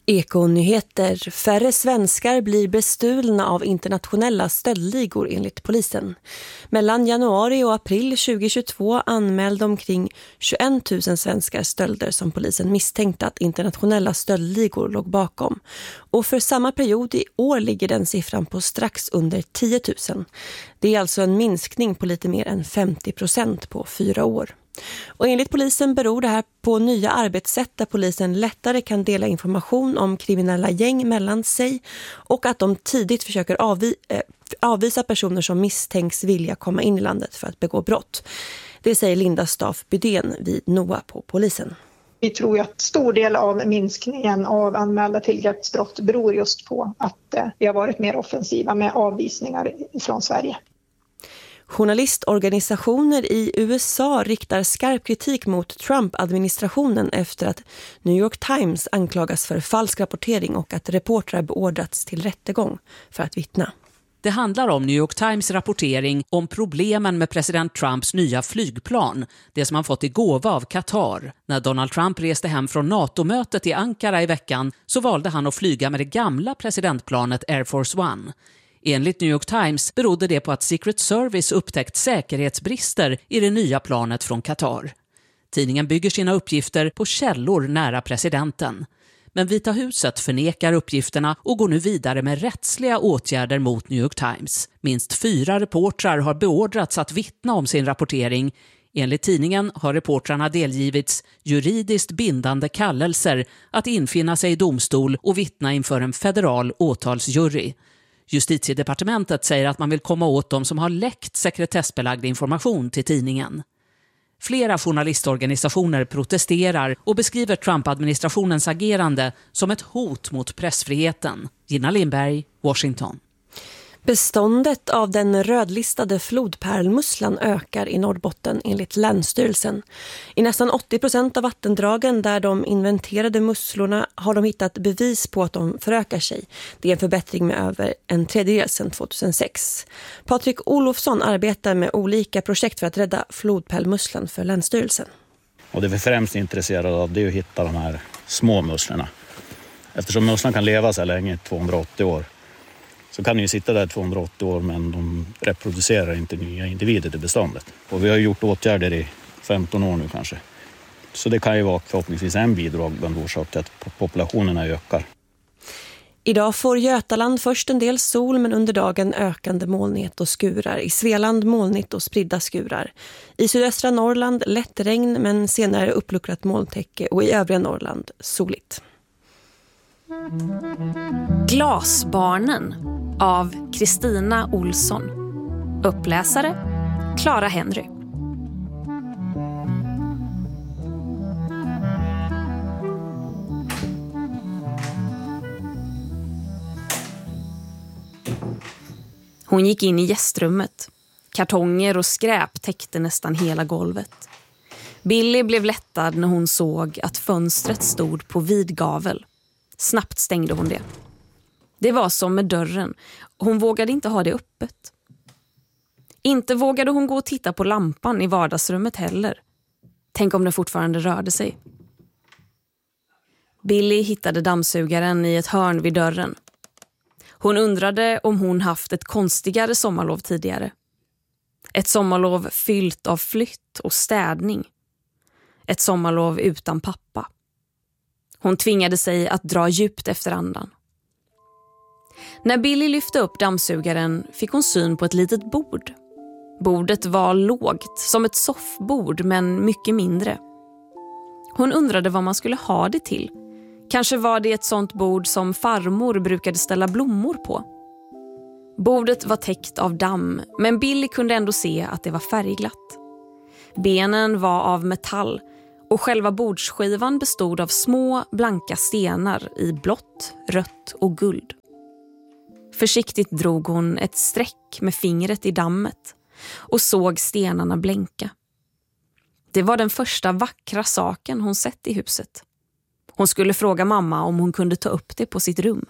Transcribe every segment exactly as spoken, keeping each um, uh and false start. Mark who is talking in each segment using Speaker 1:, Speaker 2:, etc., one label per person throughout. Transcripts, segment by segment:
Speaker 1: Ekonyheter. Färre svenskar blir bestulna av internationella stöldligor enligt polisen. Mellan januari och april tjugohundratjugotvå anmälde omkring tjugoett tusen svenskar stölder som polisen misstänkte att internationella stöldligor låg bakom. Och för samma period i år ligger den siffran på strax under tio tusen. Det är alltså en minskning på lite mer än femtio procent på fyra år. Och enligt polisen beror det här på nya arbetssätt där polisen lättare kan dela information om kriminella gäng mellan sig och att de tidigt försöker avvi- äh, avvisa personer som misstänks vilja komma in i landet för att begå brott. Det säger Linda Staff Bydén vid N O A på polisen.
Speaker 2: Vi tror att stor del av minskningen av anmälda tillgreppsbrott beror just på att eh, vi har varit mer offensiva med avvisningar från Sverige.
Speaker 1: Journalistorganisationer i U S A riktar skarp kritik mot Trump-administrationen efter att New York Times anklagas för falsk rapportering och att reportrar beordrats till rättegång för att vittna.
Speaker 3: Det handlar om New York Times rapportering om problemen med president Trumps nya flygplan, det som han fått i gåva av Qatar. När Donald Trump reste hem från NATO-mötet i Ankara i veckan så valde han att flyga med det gamla presidentplanet Air Force One. Enligt New York Times berodde det på att Secret Service upptäckt säkerhetsbrister i det nya planet från Qatar. Tidningen bygger sina uppgifter på källor nära presidenten. Men Vita huset förnekar uppgifterna och går nu vidare med rättsliga åtgärder mot New York Times. Minst fyra reportrar har beordrats att vittna om sin rapportering. Enligt tidningen har reportrarna delgivits juridiskt bindande kallelser att infinna sig i domstol och vittna inför en federal åtalsjury. Justitiedepartementet säger att man vill komma åt dem som har läckt sekretessbelagd information till tidningen. Flera journalistorganisationer protesterar och beskriver Trump-administrationens agerande som ett hot mot pressfriheten. Gina Lindberg, Washington.
Speaker 1: Beståndet av den rödlistade flodpärlmusslan ökar i Norrbotten enligt Länsstyrelsen. I nästan åttio procent av vattendragen där de inventerade musslorna har de hittat bevis på att de förökar sig. Det är en förbättring med över en tredjedel sedan tjugohundrasex. Patrik Olofsson arbetar med olika projekt för att rädda flodpärlmusslan för Länsstyrelsen.
Speaker 4: Och det vi främst är intresserade av det är att hitta de här små musslorna. Eftersom musslan kan leva så länge, tvåhundraåttio år, så kan ju sitta där tvåhundraåttio år men de reproducerar inte nya individer till beståndet. Och vi har gjort åtgärder i femton år nu kanske. Så det kan ju vara förhoppningsvis en bidragande orsak till att populationerna ökar.
Speaker 1: Idag får Götaland först en del sol men under dagen ökande molnighet och skurar. I Svealand molnigt och spridda skurar. I sydöstra Norrland lätt regn men senare uppluckrat molntäcke och i övriga Norrland soligt.
Speaker 5: Glasbarnen av Kristina Olsson. Uppläsare Clara Henry. Hon gick in i gästrummet. Kartonger och skräp täckte nästan hela golvet. Billy blev lättad när hon såg att fönstret stod på vid gavel. Snabbt stängde hon det. Det var som med dörren. Hon vågade inte ha det öppet. Inte vågade hon gå och titta på lampan i vardagsrummet heller. Tänk om den fortfarande rörde sig. Billy hittade dammsugaren i ett hörn vid dörren. Hon undrade om hon haft ett konstigare sommarlov tidigare. Ett sommarlov fyllt av flytt och städning. Ett sommarlov utan pappa. Hon tvingade sig att dra djupt efter andan. När Billy lyfte upp dammsugaren fick hon syn på ett litet bord. Bordet var lågt, som ett soffbord men mycket mindre. Hon undrade vad man skulle ha det till. Kanske var det ett sånt bord som farmor brukade ställa blommor på. Bordet var täckt av damm, men Billy kunde ändå se att det var färgglatt. Benen var av metall och själva bordsskivan bestod av små, blanka stenar i blått, rött och guld. Försiktigt drog hon ett streck med fingret i dammet och såg stenarna blänka. Det var den första vackra saken hon sett i huset. Hon skulle fråga mamma om hon kunde ta upp det på sitt rum.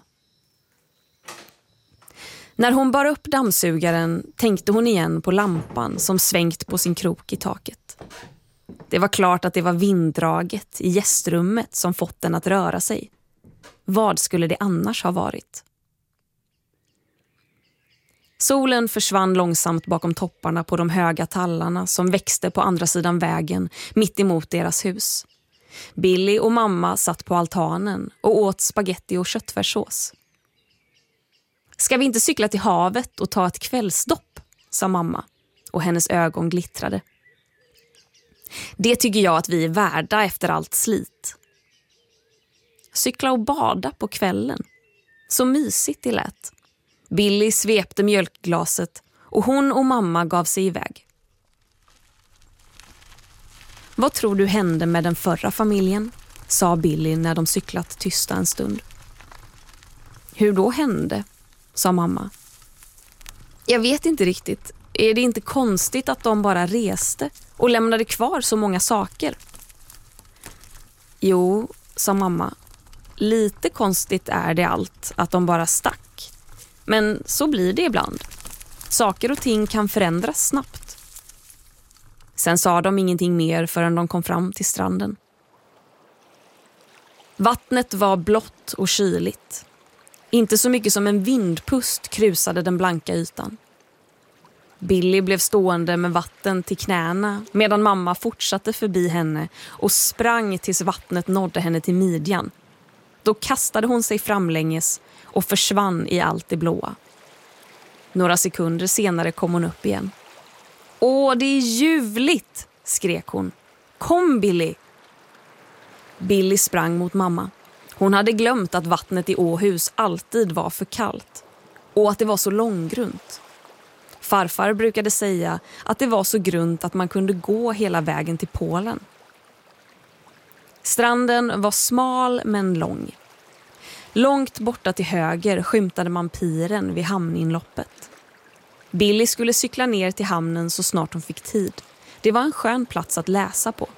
Speaker 5: När hon bar upp dammsugaren tänkte hon igen på lampan som svängt på sin krok i taket. Det var klart att det var vinddraget i gästrummet som fått den att röra sig. Vad skulle det annars ha varit? Solen försvann långsamt bakom topparna på de höga tallarna som växte på andra sidan vägen mitt emot deras hus. Billy och mamma satt på altanen och åt spaghetti och köttfärssås. Ska vi inte cykla till havet och ta ett kvällsdopp, sa mamma, och hennes ögon glittrade. Det tycker jag att vi är värda efter allt slit. Cykla och bada på kvällen. Så mysigt det lät. Billy svepte mjölkglaset och hon och mamma gav sig iväg. Vad tror du hände med den förra familjen? Sa Billy när de cyklat tysta en stund. Hur då hände? Sa mamma. Jag vet inte riktigt. Är det inte konstigt att de bara reste och lämnade kvar så många saker? Jo, sa mamma. Lite konstigt är det allt att de bara stack. Men så blir det ibland. Saker och ting kan förändras snabbt. Sen sa de ingenting mer förrän de kom fram till stranden. Vattnet var blått och kyligt. Inte så mycket som en vindpust krusade den blanka ytan. Billy blev stående med vatten till knäna medan mamma fortsatte förbi henne och sprang tills vattnet nådde henne till midjan. Då kastade hon sig framlänges och försvann i allt det blåa. Några sekunder senare kom hon upp igen. Åh, det är ljuvligt, skrek hon. Kom, Billy! Billy sprang mot mamma. Hon hade glömt att vattnet i Åhus alltid var för kallt och att det var så långgrunt. Farfar brukade säga att det var så grunt att man kunde gå hela vägen till Polen. Stranden var smal men lång. Långt borta till höger skymtade man piren vid hamninloppet. Billy skulle cykla ner till hamnen så snart hon fick tid. Det var en skön plats att läsa på.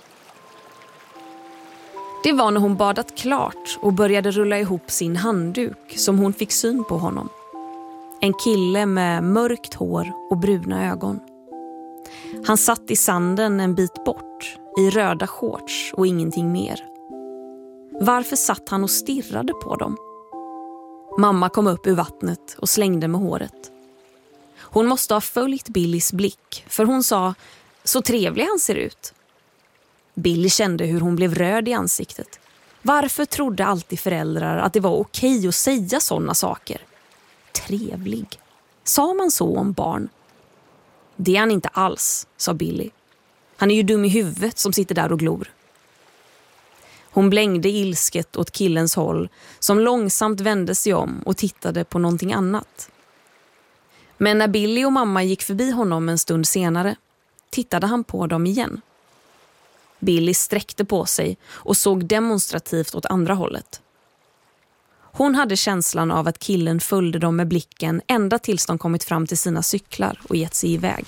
Speaker 5: Det var när hon badat klart och började rulla ihop sin handduk som hon fick syn på honom. En kille med mörkt hår och bruna ögon. Han satt i sanden en bit bort, i röda shorts och ingenting mer. Varför satt han och stirrade på dem? Mamma kom upp ur vattnet och slängde med håret. Hon måste ha följt Billys blick, för hon sa, så trevlig han ser ut. Billy kände hur hon blev röd i ansiktet. Varför trodde alltid föräldrar att det var okej att säga sådana saker? Trevlig. Sa man så om barn? Det är han inte alls, sa Billy. Han är ju dum i huvudet som sitter där och glor. Hon blängde ilsket åt killens håll som långsamt vände sig om och tittade på någonting annat. Men när Billy och mamma gick förbi honom en stund senare tittade han på dem igen. Billy sträckte på sig och såg demonstrativt åt andra hållet. Hon hade känslan av att killen följde dem med blicken ända tills de kommit fram till sina cyklar och gett sig iväg.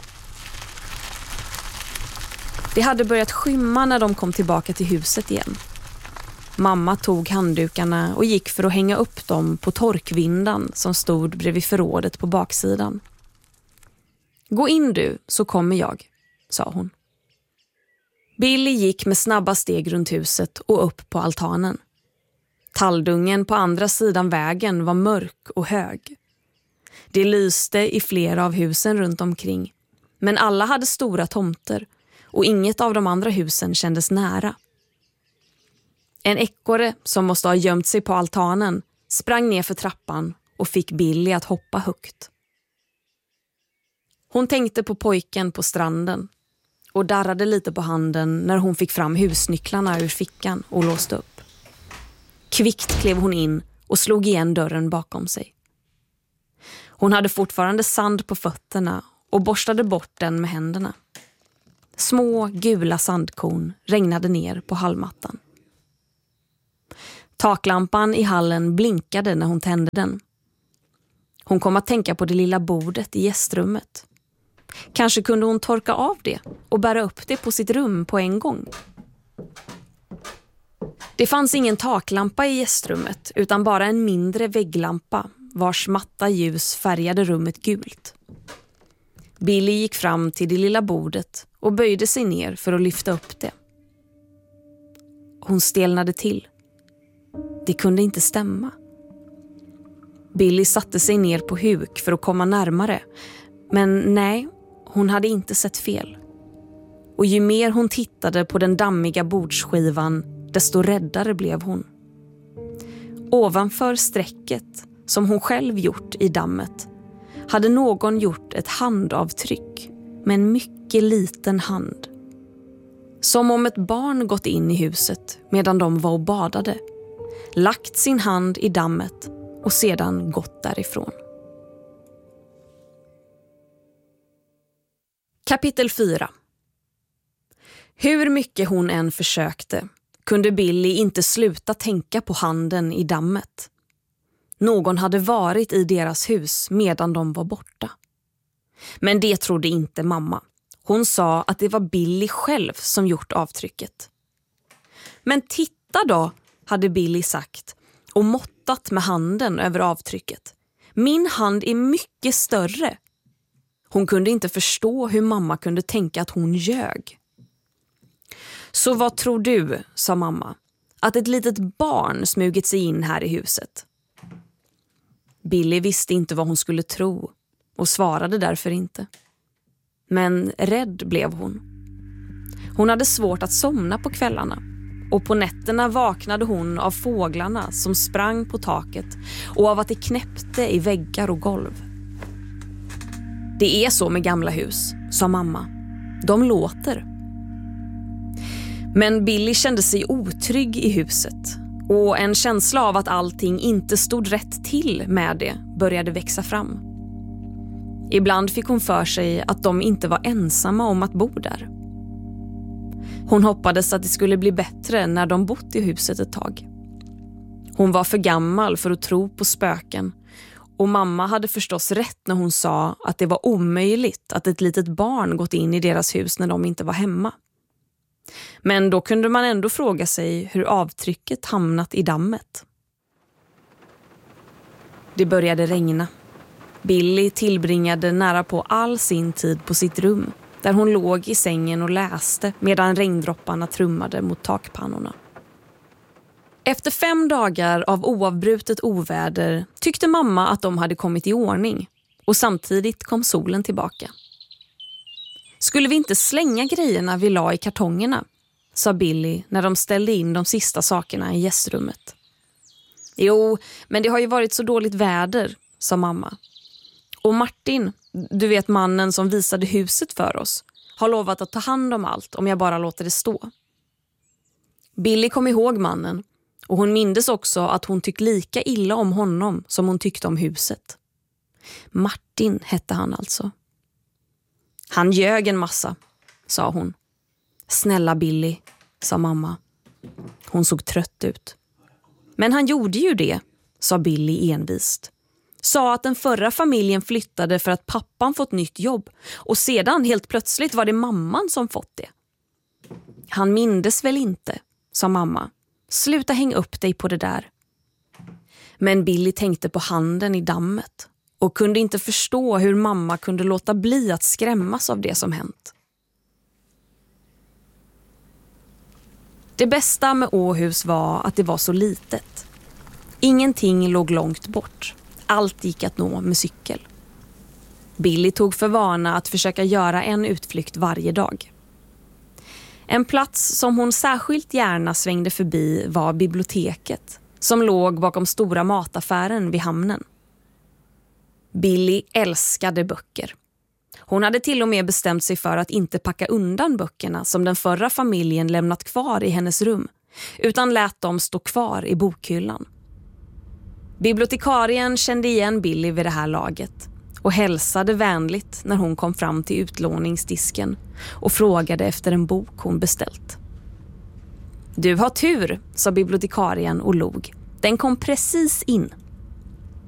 Speaker 5: Det hade börjat skymma när de kom tillbaka till huset igen. Mamma tog handdukarna och gick för att hänga upp dem på torkvindan som stod bredvid förrådet på baksidan. Gå in du, så kommer jag, sa hon. Billy gick med snabba steg runt huset och upp på altanen. Talldungen på andra sidan vägen var mörk och hög. Det lyste i flera av husen runt omkring, men alla hade stora tomter och inget av de andra husen kändes nära. En ekorre som måste ha gömt sig på altanen sprang ner för trappan och fick Billy att hoppa högt. Hon tänkte på pojken på stranden och darrade lite på handen när hon fick fram husnycklarna ur fickan och låste upp. Kvickt klev hon in och slog igen dörren bakom sig. Hon hade fortfarande sand på fötterna och borstade bort den med händerna. Små gula sandkorn regnade ner på hallmattan. Taklampan i hallen blinkade när hon tände den. Hon kom att tänka på det lilla bordet i gästrummet. Kanske kunde hon torka av det och bära upp det på sitt rum på en gång. Det fanns ingen taklampa i gästrummet utan bara en mindre vägglampa vars matta ljus färgade rummet gult. Billy gick fram till det lilla bordet och böjde sig ner för att lyfta upp det. Hon stelnade till. Det kunde inte stämma. Billy satte sig ner på huk för att komma närmare. Men nej, hon hade inte sett fel. Och ju mer hon tittade på den dammiga bordsskivan, desto räddare blev hon. Ovanför strecket, som hon själv gjort i dammet, hade någon gjort ett handavtryck med en mycket liten hand. Som om ett barn gått in i huset medan de var och badade, lagt sin hand i dammet och sedan gått därifrån. Kapitel fyra. Hur mycket hon än försökte kunde Billy inte sluta tänka på handen i dammet. Någon hade varit i deras hus medan de var borta. Men det trodde inte mamma. Hon sa att det var Billy själv som gjort avtrycket. Men titta då, hade Billy sagt och måttat med handen över avtrycket. Min hand är mycket större. Hon kunde inte förstå hur mamma kunde tänka att hon ljög. Så vad tror du, sa mamma, att ett litet barn smugit sig in här i huset? Billy visste inte vad hon skulle tro och svarade därför inte. Men rädd blev hon. Hon hade svårt att somna på kvällarna och på nätterna vaknade hon av fåglarna som sprang på taket och av att det knäppte i väggar och golv. Det är så med gamla hus, sa mamma. De låter. Men Billy kände sig otrygg i huset och en känsla av att allting inte stod rätt till med det började växa fram. Ibland fick hon för sig att de inte var ensamma om att bo där. Hon hoppades att det skulle bli bättre när de bott i huset ett tag. Hon var för gammal för att tro på spöken och mamma hade förstås rätt när hon sa att det var omöjligt att ett litet barn gått in i deras hus när de inte var hemma. Men då kunde man ändå fråga sig hur avtrycket hamnat i dammet. Det började regna. Billy tillbringade nära på all sin tid på sitt rum, där hon låg i sängen och läste medan regndropparna trummade mot takpannorna. Efter fem dagar av oavbrutet oväder tyckte mamma att de hade kommit i ordning och samtidigt kom solen tillbaka. Skulle vi inte slänga grejerna vi la i kartongerna, sa Billy när de ställde in de sista sakerna i gästrummet. Jo, men det har ju varit så dåligt väder, sa mamma. Och Martin, du vet mannen som visade huset för oss, har lovat att ta hand om allt om jag bara låter det stå. Billy kom ihåg mannen och hon mindes också att hon tyckte lika illa om honom som hon tyckte om huset. Martin hette han alltså. Han ljög en massa, sa hon. Snälla Billy, sa mamma. Hon såg trött ut. Men han gjorde ju det, sa Billy envist. Sa att den förra familjen flyttade för att pappan fått nytt jobb och sedan helt plötsligt var det mamman som fått det. Han mindes väl inte, sa mamma. Sluta häng upp dig på det där. Men Billy tänkte på handen i dammet och kunde inte förstå hur mamma kunde låta bli att skrämmas av det som hänt. Det bästa med Åhus var att det var så litet. Ingenting låg långt bort. Allt gick att nå med cykel. Billy tog för vana att försöka göra en utflykt varje dag. En plats som hon särskilt gärna svängde förbi var biblioteket, som låg bakom stora mataffären vid hamnen. Billy älskade böcker. Hon hade till och med bestämt sig för att inte packa undan böckerna som den förra familjen lämnat kvar i hennes rum, utan lät dem stå kvar i bokhyllan. Bibliotekarien kände igen Billy vid det här laget och hälsade vänligt när hon kom fram till utlåningsdisken och frågade efter en bok hon beställt. Du har tur, sa bibliotekarien och log. Den kom precis in.